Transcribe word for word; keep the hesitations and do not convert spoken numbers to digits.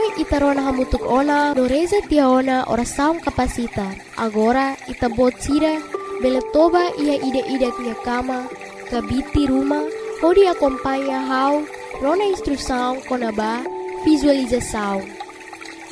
Noi itarona hamutuk ona, no reza tia ona oração capacita. Agora itabot sira, beletoba ia ide-ide minha cama, kabiti rumah, pode acompanhar how, rona instrução konaba, visualização.